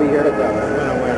be here to tell us.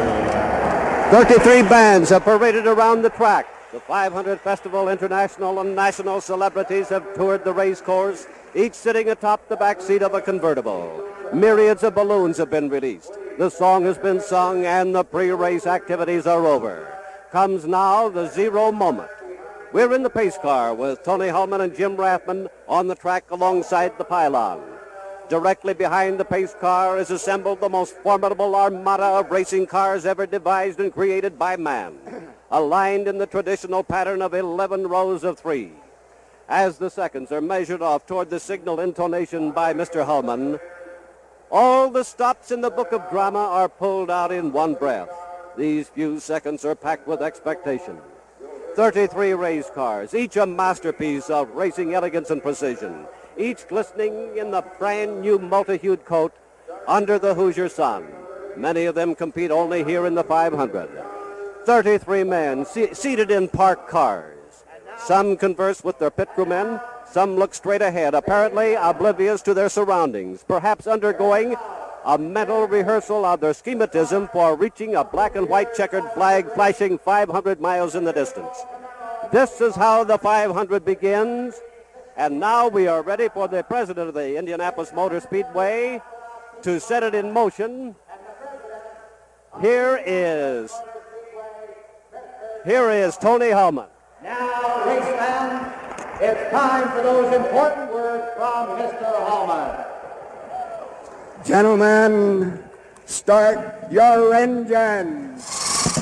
33 bands have paraded around the track. The 500 Festival international and national celebrities have toured the race course, each sitting atop the back seat of a convertible. Myriads of balloons have been released. The song has been sung and the pre-race activities are over. Comes now the zero moment. We're in the pace car with Tony Hulman and Jim Rathman on the track alongside the pylon. Directly behind the pace car is assembled the most formidable armada of racing cars ever devised and created by man, aligned in the traditional pattern of 11 rows of 3. As the seconds are measured off toward the signal intonation by Mr. Hulman, all the stops in the book of drama are pulled out in one breath. These few seconds are packed with expectation. 33 race cars, each a masterpiece of racing elegance and precision, each glistening in the brand new multi-hued coat under the Hoosier sun. Many of them compete only here in the 500. 33 men seated in parked cars. Some converse with their pit crew men. Some look straight ahead, apparently oblivious to their surroundings, perhaps undergoing a mental rehearsal of their schematism for reaching a black and white checkered flag flashing 500 miles in the distance. This is how the 500 begins, and now we are ready for the president of the Indianapolis Motor Speedway to set it in motion. Here is Tony Hulman. Now, race fans, it's time for those important words from Mr. Hulman. Gentlemen, start your engines.